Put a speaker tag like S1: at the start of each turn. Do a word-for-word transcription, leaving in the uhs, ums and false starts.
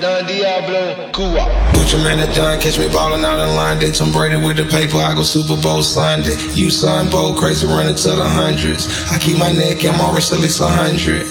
S1: Don Diablo, Cuba.
S2: Put your man at John, catch me ballin' out in line. They Tom Brady with the paper, I go Super Bowl Sunday. You son, bold, crazy, running to the hundreds. I keep my neck, I'm always at least a hundred.